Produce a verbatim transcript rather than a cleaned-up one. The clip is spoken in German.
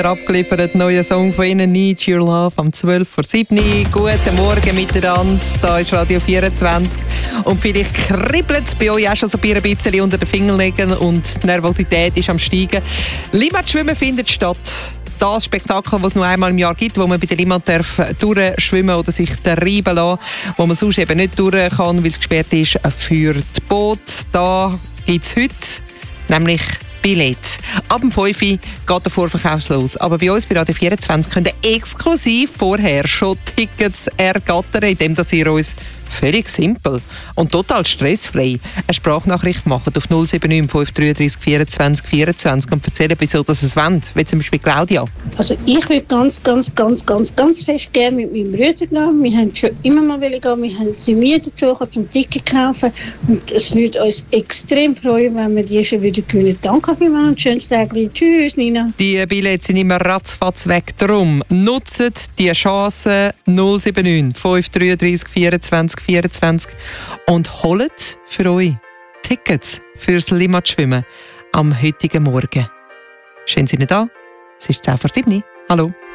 Abgeliefert, neuer Song von Ihnen, Need Your Love, am zwölf vor sieben. Guten Morgen miteinander, da ist Radio vierundzwanzig. Und vielleicht kribbelt es bei euch auch schon so ein bisschen unter den Fingernägeln und die Nervosität ist am Steigen. Limmatschwimmen findet statt. Das Spektakel, das es nur einmal im Jahr gibt, wo man bei der Limmat darf durchschwimmen oder sich reiben lassen, wo man sonst eben nicht durch kann, weil es gesperrt ist für die Boote. Da gibt es heute nämlich Billett. Ab dem fünf Uhr geht der Vorverkauf los. Aber bei uns bei Radio vierundzwanzig könnt ihr exklusiv vorher schon Tickets ergattern, indem ihr uns völlig simpel und total stressfrei eine Sprachnachricht macht auf null sieben neun fünf drei drei vierundzwanzig vierundzwanzig und erzählen, wieso das es wollt. Wie zum Beispiel Claudia. Also ich würde ganz, ganz, ganz, ganz, ganz fest gerne mit meinem Bruder gehen. Wir haben schon immer mal gehen. Wir haben sie mir dazu zum Ticket kaufen. Und es würde uns extrem freuen, wenn wir die schon wieder können. Danke vielmals und schönes Tag. Tschüss, Nina. Die Billets sind immer ratzfatz weg. Darum nutzt die Chance null sieben neun fünf drei drei vierundzwanzig vierundzwanzig und holt für euch Tickets fürs Limmatschwimmen am heutigen Morgen. Schön, sind Sie da? Es ist zehn vor sieben. Hallo.